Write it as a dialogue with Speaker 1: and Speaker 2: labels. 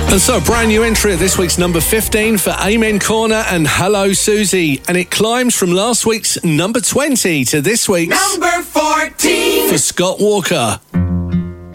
Speaker 1: And so, a brand new entry at this week's number 15 for Amen Corner and Hello Susie. And it climbs from last week's number 20 to this week's
Speaker 2: number 14
Speaker 1: for Scott Walker.